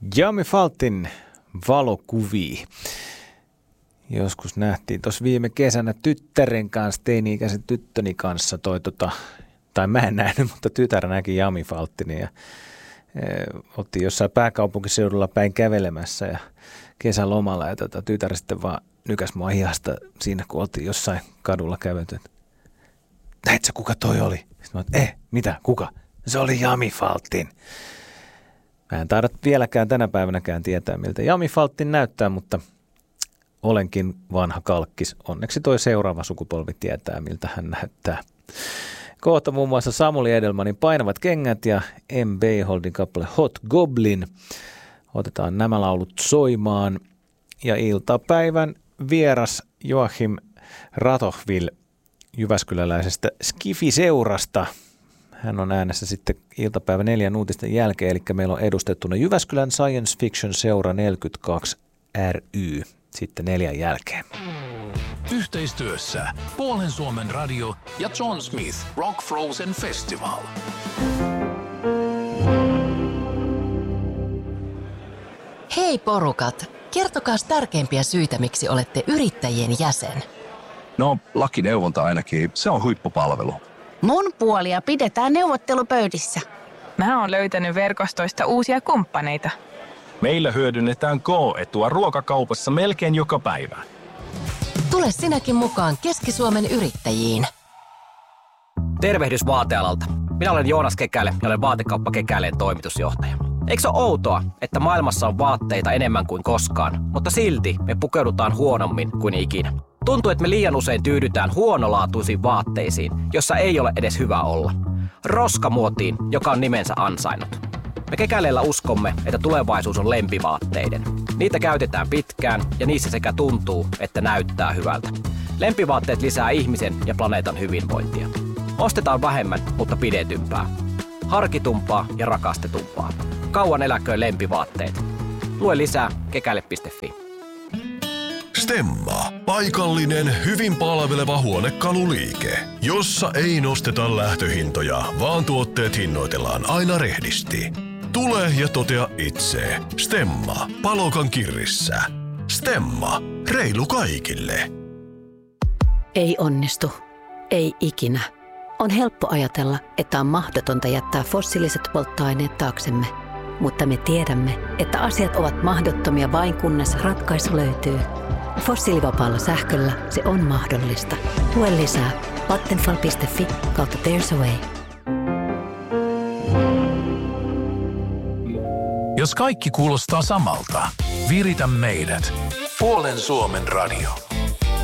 Jamie Faltin valokuvia. Joskus nähtiin tuossa viime kesänä tyttären kanssa, teini-ikäisen tyttöni kanssa tai mä en nähnyt, mutta tytär näki Jamie Faltinin ja oltiin jossain pääkaupunkiseudulla päin kävelemässä ja kesälomalla ja tytär sitten vaan nykäs mua hihasta siinä, kun oltiin jossain kadulla kävelty. Näit sä, kuka toi oli? Sitten mä mitä, kuka? Se oli Jamie Faltin. Mä en taida vieläkään tänä päivänäkään tietää, miltä Jamie Faltin näyttää, mutta olenkin vanha kalkkis. Onneksi toi seuraava sukupolvi tietää, miltä hän näyttää. Kohta muun muassa Samuli Edelmanin Painavat kengät ja M. Beyholdin kappale Hot Goblin. Otetaan nämä laulut soimaan. Ja iltapäivän vieras Joachim Ratohvil jyväskyläläisestä Skifi-seurasta. Hän on äänessä sitten iltapäivän 4 uutisten jälkeen, eli meillä on edustettuna Jyväskylän Science Fiction Seura 42 ry sitten 4 jälkeen. Yhteistyössä Puolen Suomen radio ja John Smith Rock Frozen Festival. Hei porukat, kertokaas tärkeimpiä syitä, miksi olette yrittäjien jäsen. No, lakineuvonta ainakin, se on huippupalvelu. Mun puolia pidetään neuvottelupöydissä. Mä oon löytänyt verkostoista uusia kumppaneita. Meillä hyödynnetään K-etua ruokakaupassa melkein joka päivä. Tule sinäkin mukaan Keski-Suomen yrittäjiin. Tervehdys vaatealalta. Minä olen Joonas Kekäle ja olen Vaatekauppa Kekäleen toimitusjohtaja. Eikö se ole outoa, että maailmassa on vaatteita enemmän kuin koskaan, mutta silti me pukeudutaan huonommin kuin ikinä? Tuntuu, että me liian usein tyydytään huonolaatuisiin vaatteisiin, jossa ei ole edes hyvä olla. Roskamuotiin, joka on nimensä ansainnut. Me Kekäleellä uskomme, että tulevaisuus on lempivaatteiden. Niitä käytetään pitkään ja niissä sekä tuntuu, että näyttää hyvältä. Lempivaatteet lisää ihmisen ja planeetan hyvinvointia. Ostetaan vähemmän, mutta pidetympää. Harkitumpaa ja rakastetumpaa. Kauan eläköön lempivaatteet. Lue lisää kekäle.fi. Stemma. Paikallinen, hyvin palveleva huonekaluliike, jossa ei nosteta lähtöhintoja, vaan tuotteet hinnoitellaan aina rehdisti. Tule ja totea itse. Stemma. Palokan kirrissä. Stemma. Reilu kaikille. Ei onnistu. Ei ikinä. On helppo ajatella, että on mahdotonta jättää fossiiliset polttoaineet taaksemme. Mutta me tiedämme, että asiat ovat mahdottomia vain kunnes ratkaisu löytyy. Fossiilivapaalla sähköllä se on mahdollista. Lue lisää vattenfall.fi/there's a way. Jos kaikki kuulostaa samalta, viritä meidät. Puolen Suomen radio.